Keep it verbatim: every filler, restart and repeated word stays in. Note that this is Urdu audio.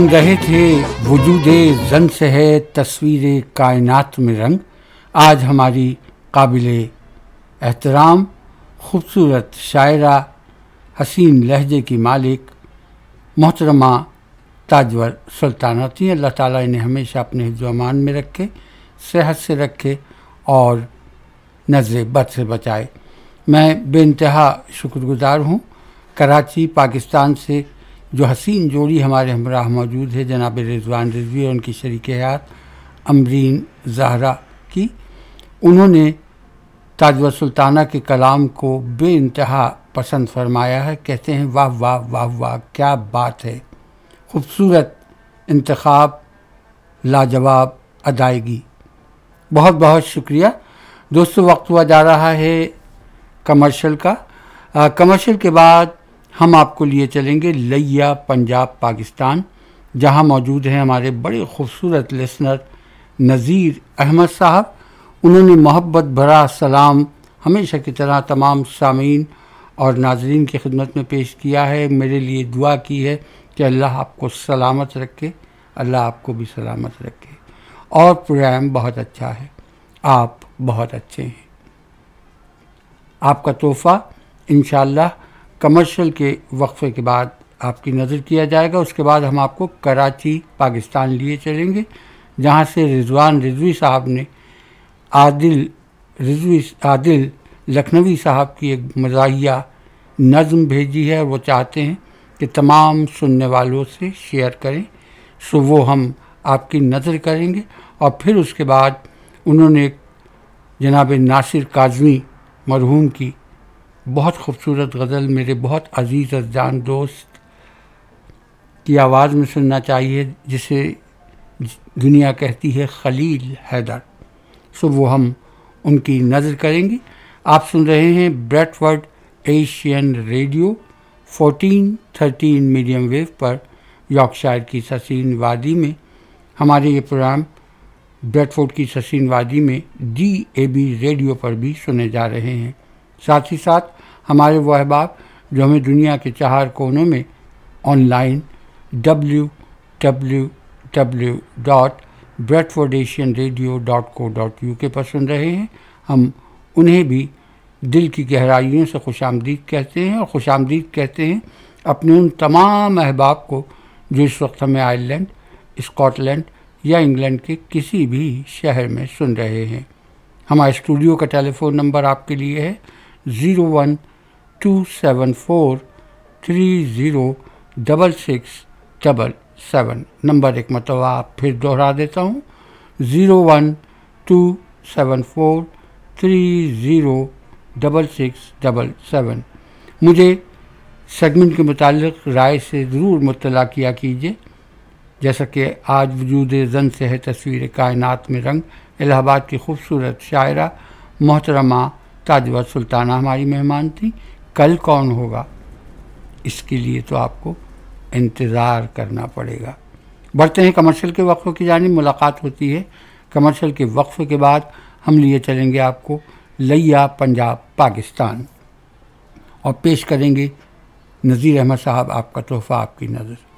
رہے تھے وجود زن سے ہے تصویر کائنات میں رنگ. آج ہماری قابل احترام خوبصورت شاعرہ، حسین لہجے کی مالک محترمہ تاجور سلطانہ تھیں. اللہ تعالیٰ انہیں ہمیشہ اپنے حفظ و امان میں رکھے، صحت سے رکھے اور نظر بد سے بچائے. میں بے انتہا شکر گزار ہوں کراچی پاکستان سے جو حسین جوڑی ہمارے ہمراہ موجود ہے، جناب رضوان رضوی اور ان کی شریک حیات امرین زہرا کی. انہوں نے تاجور سلطانہ کے کلام کو بے انتہا پسند فرمایا ہے. کہتے ہیں واہ واہ واہ واہ کیا بات ہے، خوبصورت انتخاب، لاجواب ادائیگی. بہت بہت شکریہ دوستو. وقت ہوا جا رہا ہے کمرشل کا. کمرشل کے بعد ہم آپ کو لیے چلیں گے لیا پنجاب پاکستان، جہاں موجود ہیں ہمارے بڑے خوبصورت لسنر نذیر احمد صاحب. انہوں نے محبت بھرا سلام ہمیشہ کی طرح تمام سامعین اور ناظرین کی خدمت میں پیش کیا ہے. میرے لیے دعا کی ہے کہ اللہ آپ کو سلامت رکھے، اللہ آپ کو بھی سلامت رکھے. اور پروگرام بہت اچھا ہے، آپ بہت اچھے ہیں. آپ کا تحفہ انشاءاللہ کمرشل کے وقفے کے بعد آپ کی نظر کیا جائے گا. اس کے بعد ہم آپ کو کراچی پاکستان لیے چلیں گے، جہاں سے رضوان رضوی صاحب نے عادل رضوی عادل لکھنوی صاحب کی ایک مزاحیہ نظم بھیجی ہے، اور وہ چاہتے ہیں کہ تمام سننے والوں سے شیئر کریں. سو وہ ہم آپ کی نظر کریں گے. اور پھر اس کے بعد انہوں نے جناب ناصر کاظمی مرحوم کی بہت خوبصورت غزل میرے بہت عزیز از جان دوست کی آواز میں سننا چاہیے، جسے دنیا کہتی ہے خلیل حیدر. سو وہ ہم ان کی نظر کریں گے. آپ سن رہے ہیں bread Ford Asian radio fourteen thirteen medium view پر یارکشائر کی سسین وادی میں. ہمارے یہ پروگرام بریڈ فورڈ کی سسین وادی میں ڈی اے بی ریڈیو پر بھی سنے جا رہے ہیں. ساتھ ہی ساتھ ہمارے وہ احباب جو ہمیں دنیا کے چار کونوں میں on line W W W dot bread Ford Asian radio dot کو ڈاٹ یو کے پر سن رہے ہیں، ہم انہیں بھی دل کی گہرائیوں سے خوش آمدید کہتے ہیں. اور خوش آمدید کہتے ہیں اپنے ان تمام احباب کو جو اس وقت ہمیں آئرلینڈ، اسکاٹ لینڈ یا انگلینڈ کے کسی بھی شہر میں سن رہے ہیں. ہمارے اسٹوڈیو کا ٹیلی فون نمبر آپ کے لیے ہے zero one to seven four three zero double six double seven. Number ایک مرتبہ آپ پھر دوہرا دیتا ہوں، zero one to seven four three zero double six double seven. مجھے سیگمنٹ کے متعلق رائے سے ضرور مطلع کیا کیجیے. جیسا کہ آج وجود زن سے ہے تصویر کائنات میں رنگ، الہ آباد کی خوبصورت شاعرہ محترمہ تاجور سلطانہ ہماری مہمان تھیں. کل کون ہوگا اس کے لیے تو آپ کو انتظار کرنا پڑے گا. بڑھتے ہیں کمرشل کے وقفے کی جانب. ملاقات ہوتی ہے کمرشل کے وقفے کے بعد. ہم لیے چلیں گے آپ کو لیا پنجاب پاکستان اور پیش کریں گے نذیر احمد صاحب آپ کا تحفہ آپ کی نظر.